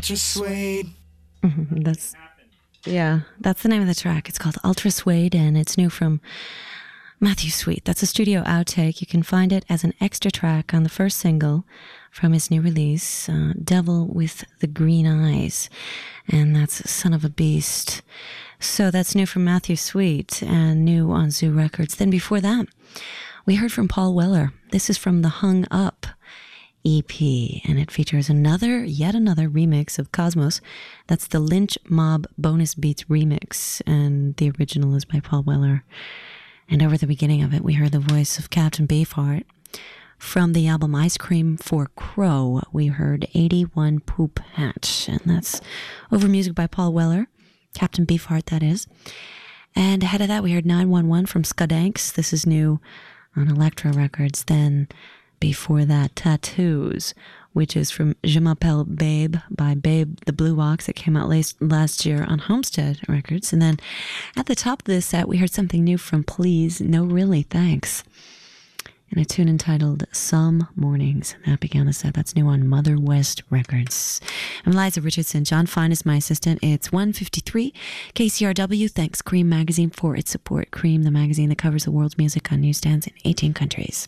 Ultra Suede. That's the name of the track. It's called Ultra Suede, and it's new from Matthew Sweet. That's a studio outtake. You can find it as an extra track on the first single from his new release, Devil with the Green Eyes, and that's Son of a Beast. So that's new from Matthew Sweet and new on Zoo Records. Then before that, we heard from Paul Weller. This is from the Hung Up EP, and it features yet another remix of Cosmos. That's the Lynch Mob Bonus Beats remix, and the original is by Paul Weller. And over the beginning of it, we heard the voice of Captain Beefheart. From the album Ice Cream for Crow, we heard 81 Poop Hatch, and that's over music by Paul Weller, Captain Beefheart, that is. And ahead of that, we heard 911 from Skudanks. This is new on Elektra Records. Then before that, Tattoos, which is from Je m'appelle Babe by Babe the Blue Ox. It came out last year on Homestead Records. And then at the top of this set, we heard something new from Please, No Really, Thanks, and a tune entitled Some Mornings. That began the set. That's new on Mother West Records. I'm Liza Richardson. John Fine is my assistant. It's 1:53. KCRW thanks Cream Magazine for its support. Cream, the magazine that covers the world's music on newsstands in 18 countries.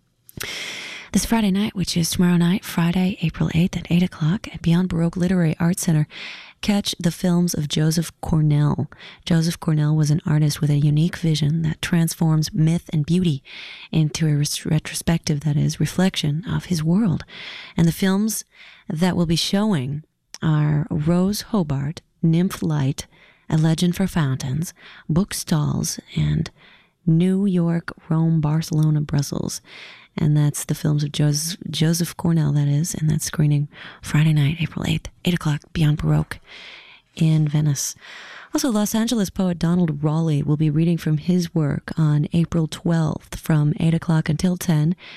This Friday night, which is tomorrow night, Friday, April 8th at 8 o'clock at Beyond Baroque Literary Arts Center, catch the films of Joseph Cornell. Joseph Cornell was an artist with a unique vision that transforms myth and beauty into a retrospective, that is, reflection of his world. And the films that will be showing are Rose Hobart, Nymph Light, A Legend for Fountains, Book Stalls, and New York, Rome, Barcelona, Brussels. And that's the films of Joseph Cornell, that is, and that's screening Friday night, April 8th, 8 o'clock, Beyond Baroque in Venice. Also, Los Angeles poet Donald Raleigh will be reading from his work on April 12th from 8 o'clock until 10